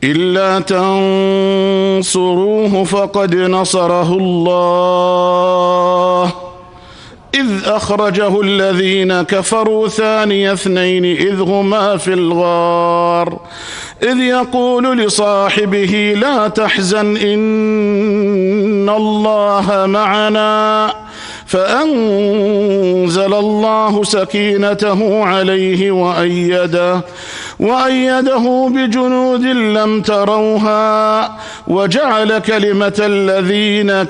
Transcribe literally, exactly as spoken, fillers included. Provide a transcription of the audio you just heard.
إلا تنصروه فقد نصره الله إذ أخرجه الذين كفروا ثاني اثنين إذ هما في الغار إذ يقول لصاحبه لا تحزن إن الله معنا فأنزل الله سكينته عليه وأيده وأيده بجنود لم تروها وجعل كلمة الذين